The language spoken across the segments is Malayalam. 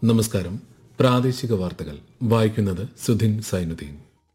നമസ്കാരം. പ്രാദേശിക വാർത്തകൾ വായിക്കുന്നത് സുധിൻ സൈനുദ്ദീൻ.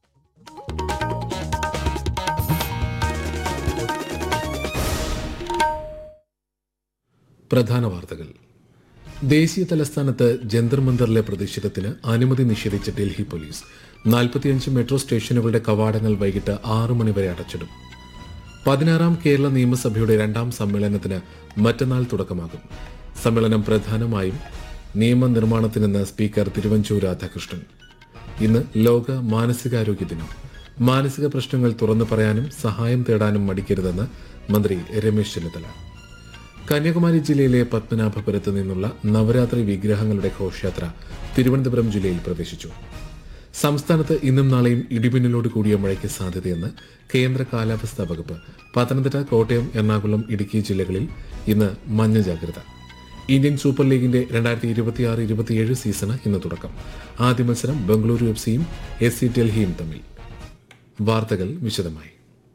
പ്രധാന വാർത്തകൾ. ദേശീയ തലസ്ഥാനത്ത് ജന്തർ മന്ദറിലെ പ്രതിഷേധത്തിന് അനുമതി നിഷേധിച്ച ഡൽഹി പോലീസ് 45 മെട്രോ സ്റ്റേഷനുകളുടെ കവാടങ്ങൾ വൈകിട്ട് 6 മണിവരെ അടച്ചിടും. 16ാം കേരള നിയമസഭയുടെ 2ാം സമ്മേളനത്തിന് മറ്റന്നാൾ തുടക്കമാകും. സമ്മേളനം പ്രധാനമായും നിയമനിർമ്മാണത്തിനെന്ന് സ്പീക്കർ തിരുവഞ്ചൂർ രാധാകൃഷ്ണൻ. ഇന്ന് ലോക മാനസികാരോഗ്യ ദിനം. മാനസിക പ്രശ്നങ്ങൾ തുറന്നു പറയാനും സഹായം തേടാനും മടിക്കരുതെന്ന് മന്ത്രി രമേശ് ചെന്നിത്തല. കന്യാകുമാരി ജില്ലയിലെ പത്മനാഭപുരത്ത് നിന്നുള്ള നവരാത്രി വിഗ്രഹങ്ങളുടെ ഘോഷയാത്ര തിരുവനന്തപുരം ജില്ലയിൽ പ്രവേശിച്ചു. സംസ്ഥാനത്ത് ഇന്നും നാളെയും ഇടിമിന്നലോട് കൂടിയ മഴയ്ക്ക് സാധ്യതയെന്ന് കേന്ദ്ര കാലാവസ്ഥാ വകുപ്പ്. പത്തനംതിട്ട, കോട്ടയം, എറണാകുളം, ഇടുക്കി ജില്ലകളിൽ ഇന്ന് മഞ്ഞ ജാഗ്രത. ഇന്ത്യൻ സൂപ്പർ ലീഗിന്റെ 2026-27 സീസണ് ഇന്ന് തുടക്കം. ആദ്യ മത്സരം ബംഗളൂരു എഫ്സിയും SC ഡൽഹിയും തമ്മിൽ. വാർത്തകൾ വിശദമായി.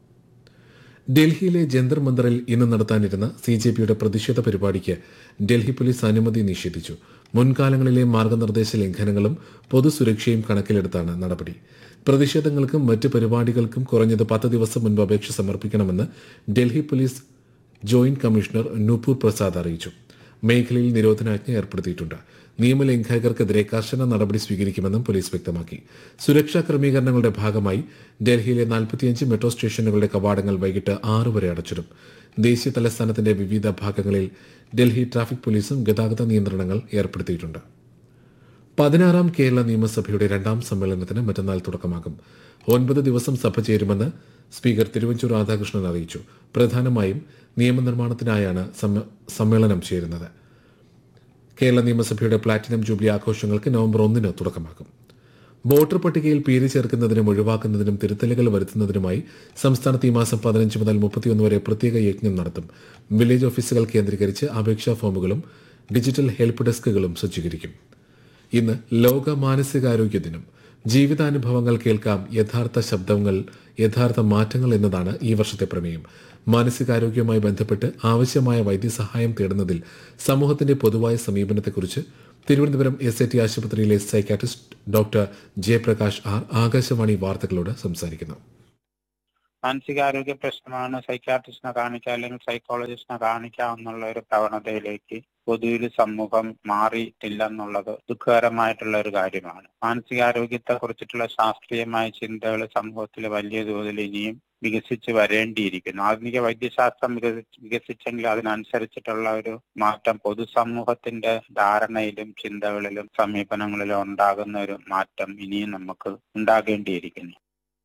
ഡൽഹിയിലെ ജന്തർ മന്ദറിൽ ഇന്ന് നടത്താനിരുന്ന CJPയുടെ പ്രതിഷേധ പരിപാടിക്ക് ഡൽഹി പോലീസ് അനുമതി നിഷേധിച്ചു. മുൻകാലങ്ങളിലെ മാർഗനിർദ്ദേശ ലംഘനങ്ങളും പൊതുസുരക്ഷയും കണക്കിലെടുത്താണ് നടപടി. പ്രതിഷേധങ്ങൾക്കും മറ്റ് പരിപാടികൾക്കും കുറഞ്ഞത് 10 ദിവസം മുൻപ് അപേക്ഷ സമർപ്പിക്കണമെന്ന് Delhi police joint commissioner Nupur Prasad അറിയിച്ചു. മേഖലയിൽ നിരോധനാജ്ഞ ഏർപ്പെടുത്തിയിട്ടുണ്ട്. നിയമലംഘകർക്കെതിരെ കർശന നടപടി സ്വീകരിക്കുമെന്നും പോലീസ് വ്യക്തമാക്കി. സുരക്ഷാ ക്രമീകരണങ്ങളുടെ ഭാഗമായി ഡൽഹിയിലെ 45 മെട്രോ സ്റ്റേഷനുകളുടെ കവാടങ്ങൾ വൈകിട്ട് 6 വരെ അടച്ചിടും. ദേശീയ തലസ്ഥാനത്തിന്റെ വിവിധ ഭാഗങ്ങളിൽ ഡൽഹി ട്രാഫിക് പോലീസും ഗതാഗത നിയന്ത്രണങ്ങൾ ഏർപ്പെടുത്തിയിട്ടുണ്ട്. 16ാം കേരള നിയമസഭയുടെ 2ാം സമ്മേളനത്തിന് മറ്റന്നാൾ തുടക്കമാകും. 9 ദിവസം സഭ ചേരുമെന്ന് സ്പീക്കർ തിരുവഞ്ചൂർ രാധാകൃഷ്ണൻ അറിയിച്ചു. പ്രധാനമായും നിയമനിർമ്മാണത്തിനായാണ് സമ്മേളനം ചേരുന്നത്. കേരള നിയമസഭയുടെ പ്ലാറ്റിനം ജൂബിലി ആഘോഷങ്ങൾക്ക് നവംബർ 1 തുടക്കമാകും. വോട്ടർ പട്ടികയിൽ പേര് ചേർക്കുന്നതിനും ഒഴിവാക്കുന്നതിനും തിരുത്തലുകൾ വരുത്തുന്നതിനുമായി സംസ്ഥാനത്ത് ഈ മാസം 15 മുതൽ 31 വരെ പ്രത്യേക യജ്ഞം നടത്തും. വില്ലേജ് ഓഫീസുകൾ കേന്ദ്രീകരിച്ച് അപേക്ഷാ ഫോമുകളും ഡിജിറ്റൽ ഹെൽപ്പ് ഡെസ്കുകളും സജ്ജീകരിക്കും. ഇന്ന് ലോക മാനസികാരോഗ്യ ദിനം. ജീവിതാനുഭവങ്ങൾ കേൾക്കാം, യഥാർത്ഥ ശബ്ദങ്ങൾ, യഥാർത്ഥ മാറ്റങ്ങൾ എന്നതാണ് ഈ വർഷത്തെ പ്രമേയം. മാനസികാരോഗ്യവുമായി ബന്ധപ്പെട്ട് ആവശ്യമായ വൈദ്യസഹായം തേടുന്നതിൽ സമൂഹത്തിന്റെ പൊതുവായ സമീപനത്തെക്കുറിച്ച് തിരുവനന്തപുരം SAT ആശുപത്രിയിലെ psychiatrist doctor Jayaprakash R Akashvani വാർത്തകളോട് സംസാരിക്കുന്നു. മാനസികാരോഗ്യ പ്രശ്നമാണ്, സൈക്കാട്രിസ്റ്റിനെ കാണിക്കാം അല്ലെങ്കിൽ സൈക്കോളജിസ്റ്റിനെ കാണിക്കാം എന്നുള്ള ഒരു പ്രവണതയിലേക്ക് പൊതുവിൽ സമൂഹം മാറിയിട്ടില്ലെന്നുള്ളത് ദുഃഖകരമായിട്ടുള്ള ഒരു കാര്യമാണ്. മാനസികാരോഗ്യത്തെ കുറിച്ചിട്ടുള്ള ശാസ്ത്രീയമായ ചിന്തകൾ സമൂഹത്തിൽ വലിയ തോതിൽ ഇനിയും വികസിച്ച് വരേണ്ടിയിരിക്കുന്നു. ആധുനിക വൈദ്യശാസ്ത്രം വികസിച്ചെങ്കിൽ അതിനനുസരിച്ചിട്ടുള്ള ഒരു മാറ്റം പൊതുസമൂഹത്തിന്റെ ധാരണയിലും ചിന്തകളിലും സമീപനങ്ങളിലും ഉണ്ടാകുന്ന ഒരു മാറ്റം ഇനിയും നമുക്ക് ഉണ്ടാകേണ്ടിയിരിക്കുന്നു.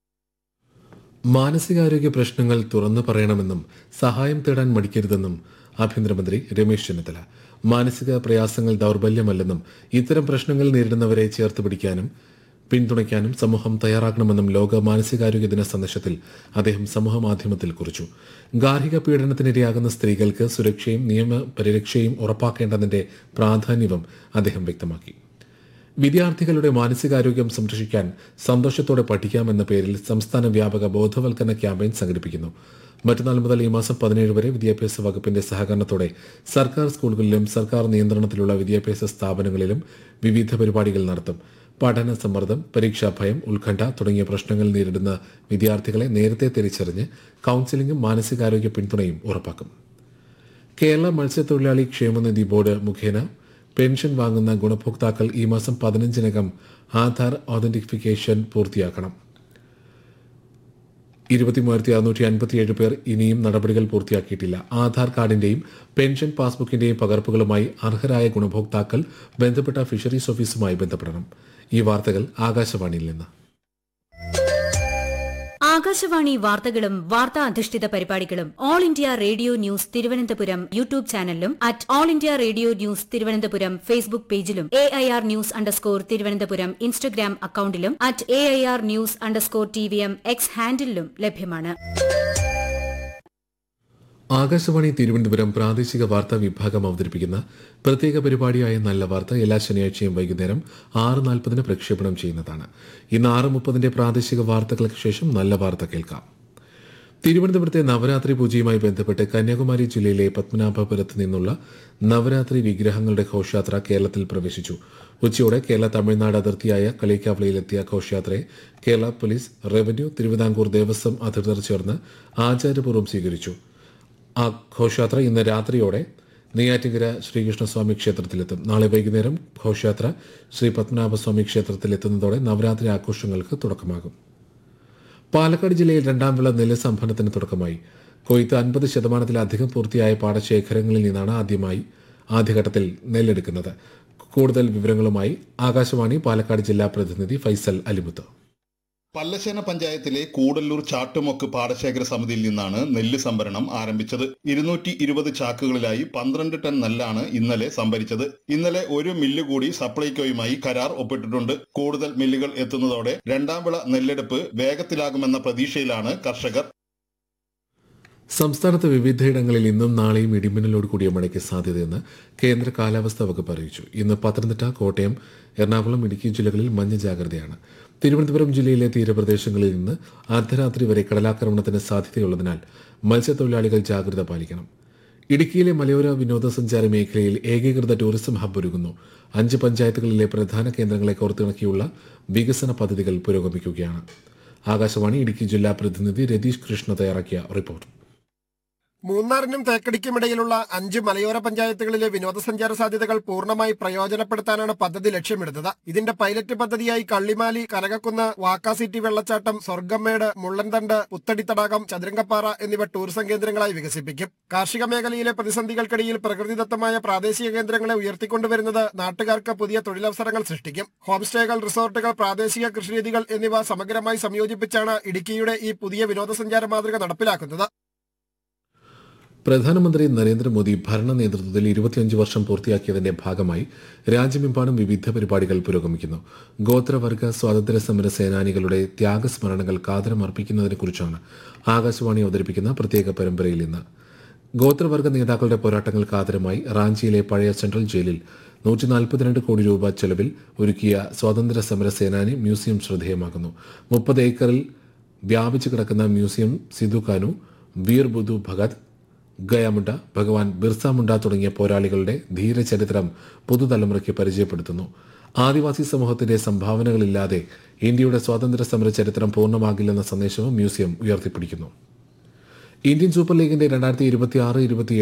മാനസികാരോഗ്യ പ്രശ്നങ്ങൾ തുറന്നു പറയണമെന്നും സഹായം തേടാൻ മടിക്കരുതെന്നും ആഭ്യന്തരമന്ത്രി രമേശ് ചെന്നിത്തല. മാനസിക പ്രയാസങ്ങൾ ദൗർബല്യമല്ലെന്നും ഇത്തരം പ്രശ്നങ്ങൾ നേരിടുന്നവരെ ചേർത്ത് പിടിക്കാനും പിന്തുണയ്ക്കാനും സമൂഹം തയ്യാറാകണമെന്നും ലോക മാനസികാരോഗ്യ ദിന സന്ദേശത്തിൽ അദ്ദേഹം സമൂഹമാധ്യമത്തിൽ കുറിച്ചു. ഗാർഹിക പീഡനത്തിനിരയാകുന്ന സ്ത്രീകൾക്ക് സുരക്ഷയും നിയമപരിരക്ഷയും ഉറപ്പാക്കേണ്ടതിന്റെ പ്രാധാന്യവും അദ്ദേഹം വ്യക്തമാക്കി. വിദ്യാർത്ഥികളുടെ മാനസികാരോഗ്യം സംരക്ഷിക്കാൻ സന്തോഷത്തോടെ പഠിക്കാമെന്ന പേരിൽ സംസ്ഥാന വ്യാപക ബോധവൽക്കരണ ക്യാമ്പയിൻ സംഘടിപ്പിക്കുന്നു. മറ്റന്നാൾ മുതൽ ഈ മാസം 17 വരെ വിദ്യാഭ്യാസ വകുപ്പിന്റെ സഹകരണത്തോടെ സർക്കാർ സ്കൂളുകളിലും സർക്കാർ നിയന്ത്രണത്തിലുള്ള വിദ്യാഭ്യാസ സ്ഥാപനങ്ങളിലും വിവിധ പരിപാടികൾ നടത്തും. പഠന സമ്മർദ്ദം, പരീക്ഷാ ഭയം, ഉത്കണ്ഠ തുടങ്ങിയ പ്രശ്നങ്ങൾ നേരിടുന്ന വിദ്യാർത്ഥികളെ നേരത്തെ തിരിച്ചറിഞ്ഞ് കൌൺസിലിംഗും മാനസികാരോഗ്യ പിന്തുണയും ഉറപ്പാക്കും. കേരള മത്സ്യത്തൊഴിലാളി ക്ഷേമനിധി ബോർഡ് മുഖേന പെൻഷൻ വാങ്ങുന്ന ഗുണഭോക്താക്കൾ ഈ മാസം 15-നകം ആധാർ ഓതന്റിഫിക്കേഷൻ പൂർത്തിയാക്കണം. 23,657 പേർ ഇനിയും നടപടികൾ പൂർത്തിയാക്കിയിട്ടില്ല. ആധാർ കാർഡിന്റെയും പെൻഷൻ പാസ്ബുക്കിന്റെയും പകർപ്പുകളുമായി അർഹരായ ഗുണഭോക്താക്കൾ ബന്ധപ്പെട്ട ഫിഷറീസ് ഓഫീസുമായി ബന്ധപ്പെടണം. ഈ വാർത്തകൾ ആകാശവാണിയിൽ നിന്ന്. ആകാശവാണി വാർത്തകളും വാർത്താ അധിഷ്ഠിത പരിപാടികളും all India radio news Thiruvananthapuram YouTube ചാനലിലും @all India radio news Thiruvananthapuram Facebook പേജിലും AIR ന്യൂസ് _തിരുവനന്തപുരം ഇൻസ്റ്റഗ്രാം അക്കൌണ്ടിലും @AIR ന്യൂസ് _TVM X ഹാൻഡിലും ലഭ്യമാണ്. ആകാശവാണി തിരുവനന്തപുരം പ്രാദേശിക വാർത്താ വിഭാഗം അവതരിപ്പിക്കുന്ന പ്രത്യേക പരിപാടിയായ നല്ല വാർത്ത എല്ലാ ശനിയാഴ്ചയും വൈകുന്നേരം 6:40 പ്രക്ഷേപണം ചെയ്യുന്നതാണ്. ഇന്ന് 6:30 പ്രാദേശിക വാർത്തകൾക്ക് ശേഷം നല്ല വാർത്ത കേൾക്കാം. തിരുവനന്തപുരത്തെ നവരാത്രി പൂജയുമായി ബന്ധപ്പെട്ട് കന്യാകുമാരി ജില്ലയിലെ പത്മനാഭപുരത്ത് നിന്നുള്ള നവരാത്രി വിഗ്രഹങ്ങളുടെ ഘോഷയാത്ര കേരളത്തിൽ പ്രവേശിച്ചു. ഉച്ചയോടെ കേരള തമിഴ്നാട് അതിർത്തിയായ കളിക്കാവിളയിലെത്തിയ ഘോഷയാത്രയെ കേരള പോലീസ്, റവന്യൂ, തിരുവിതാംകൂർ ദേവസ്വം അധികൃതർ ചേർന്ന് ആചാരപൂർവ്വം സ്വീകരിച്ചു. ആ ഘോഷയാത്ര ഇന്ന് രാത്രിയോടെ നെയ്യാറ്റിൻകര ശ്രീകൃഷ്ണസ്വാമി ക്ഷേത്രത്തിലെത്തും. നാളെ വൈകുന്നേരം ഘോഷയാത്ര ശ്രീ പത്മനാഭസ്വാമി ക്ഷേത്രത്തിലെത്തുന്നതോടെ നവരാത്രി ആഘോഷങ്ങൾക്ക് തുടക്കമാകും. പാലക്കാട് ജില്ലയിൽ രണ്ടാം വിള നെല്ല് സംഭരണത്തിന് തുടക്കമായി. കൊയ്ത്ത് 50% പൂർത്തിയായ പാടശേഖരങ്ങളിൽ നിന്നാണ് ആദ്യഘട്ടത്തിൽ നെല്ലെടുക്കുന്നത്. കൂടുതൽ വിവരങ്ങളുമായി ആകാശവാണി പാലക്കാട് ജില്ലാ പ്രതിനിധി ഫൈസൽ അലിമുത്ത്. പല്ലശ്ശേന പഞ്ചായത്തിലെ കൂടല്ലൂർ ചാട്ടുമൊക്ക് പാടശേഖര സമിതിയിൽ നിന്നാണ് നെല്ല് സംഭരണം ആരംഭിച്ചത്. 220 ചാക്കുകളിലായി 12 ടൺ നെല്ലാണ് ഇന്നലെ സംഭരിച്ചത്. ഇന്നലെ ഒരു മില്ല് കൂടി സപ്ലൈകോയുമായി കരാർ ഒപ്പിട്ടിട്ടുണ്ട്. കൂടുതൽ മില്ലുകൾ എത്തുന്നതോടെ രണ്ടാം വിള നെല്ലെടുപ്പ് വേഗത്തിലാകുമെന്ന പ്രതീക്ഷയിലാണ് കർഷകർ. സംസ്ഥാനത്ത് വിവിധയിടങ്ങളിൽ ഇന്നും നാളെയും ഇടിമിന്നലോട് കൂടിയ മഴയ്ക്ക് സാധ്യതയെന്ന് കേന്ദ്ര കാലാവസ്ഥാ വകുപ്പ് അറിയിച്ചു. ഇന്ന് പത്തനംതിട്ട, കോട്ടയം, എറണാകുളം, ഇടുക്കി ജില്ലകളിൽ മഞ്ഞ ജാഗ്രതയാണ്. തിരുവനന്തപുരം ജില്ലയിലെ തീരപ്രദേശങ്ങളിൽ നിന്ന് അർദ്ധരാത്രി വരെ കടലാക്രമണത്തിന് സാധ്യതയുള്ളതിനാൽ മത്സ്യത്തൊഴിലാളികൾ ജാഗ്രത പാലിക്കണം. ഇടുക്കിയിലെ മലയോര വിനോദസഞ്ചാര മേഖലയിൽ ഏകീകൃത ടൂറിസം ഹബ്ബ് ഒരുങ്ങുന്നു. 5 പഞ്ചായത്തുകളിലെ പ്രധാന കേന്ദ്രങ്ങളെ കോർത്തിണക്കിയുള്ള വികസന പദ്ധതികൾ പുരോഗമിക്കുകയാണ്. ആകാശവാണി ഇടുക്കി ജില്ലാ പ്രതിനിധി രതീഷ് കൃഷ്ണ തയ്യാറാക്കിയ റിപ്പോർട്ട്. മൂന്നാറിനും തേക്കടിക്കുമിടയിലുള്ള 5 മലയോര പഞ്ചായത്തുകളിലെ വിനോദസഞ്ചാര സാധ്യതകൾ പൂർണ്ണമായി പ്രയോജനപ്പെടുത്താനാണ് പദ്ധതി ലക്ഷ്യമിടുന്നത്. ഇതിന്റെ പൈലറ്റ് പദ്ധതിയായി കള്ളിമാലി, കനകക്കുന്ന്, വാക്കാസിറ്റി വെള്ളച്ചാട്ടം, സ്വർഗമേട്, മുള്ളൻതണ്ട്, പുത്തടി തടാകം, ചതുരംഗപ്പാറ എന്നിവ ടൂറിസം കേന്ദ്രങ്ങളായി വികസിപ്പിക്കും. കാർഷിക മേഖലയിലെ പ്രതിസന്ധികൾക്കിടയിൽ പ്രകൃതിദത്തമായ പ്രാദേശിക കേന്ദ്രങ്ങളെ ഉയർത്തിക്കൊണ്ടുവരുന്നത് നാട്ടുകാർക്ക് പുതിയ തൊഴിലവസരങ്ങൾ സൃഷ്ടിക്കും. ഹോം സ്റ്റേകൾ, റിസോർട്ടുകൾ, പ്രാദേശിക കൃഷിരീതികൾ എന്നിവ സമഗ്രമായി സംയോജിപ്പിച്ചാണ് ഇടുക്കിയുടെ ഈ പുതിയ വിനോദസഞ്ചാര മാതൃക നടപ്പിലാക്കുന്നത്. പ്രധാനമന്ത്രി നരേന്ദ്രമോദി ഭരണ നേതൃത്വത്തിൽ 25 വർഷം പൂർത്തിയാക്കിയതിന്റെ ഭാഗമായി രാജ്യമെമ്പാടും വിവിധ പരിപാടികൾ പുരോഗമിക്കുന്നു. ഗോത്രവർഗ സ്വാതന്ത്ര്യ സമര സേനാനികളുടെ ത്യാഗസ്മരണകൾ കാതരമർപ്പിക്കുന്നതിനെക്കുറിച്ചാണ് ആകാശവാണി അവതരിപ്പിക്കുന്ന പ്രത്യേക പരമ്പരയിൽ ഇന്ന്. ഗോത്രവർഗ നേതാക്കളുടെ പോരാട്ടങ്ങൾക്ക് ആദരമായി റാഞ്ചിയിലെ പഴയ സെൻട്രൽ ജയിലിൽ 142 കോടി രൂപ ചെലവിൽ ഒരുക്കിയ സ്വാതന്ത്ര്യ സമര സേനാനി മ്യൂസിയം ശ്രദ്ധേയമാകുന്നു. 30 ഏക്കറിൽ വ്യാപിച്ചു കിടക്കുന്ന മ്യൂസിയം സിധു കാനു, വീർ ബുദ്ധു ഭഗത്, ഗയാമുണ്ട, ഭഗവാൻ ബിർസ മുണ്ട തുടങ്ങിയ പോരാളികളുടെ ധീരചരിത്രം പുതുതലമുറയ്ക്ക് പരിചയപ്പെടുത്തുന്നു. ആദിവാസി സമൂഹത്തിന്റെ സംഭാവനകളില്ലാതെ ഇന്ത്യയുടെ സ്വാതന്ത്ര്യ സമര ചരിത്രം പൂർണ്ണമാകില്ലെന്ന സന്ദേശവും മ്യൂസിയം ഉയർത്തിപ്പിടിക്കുന്നു. ഇന്ത്യൻ സൂപ്പർ ലീഗിന്റെ 2026-27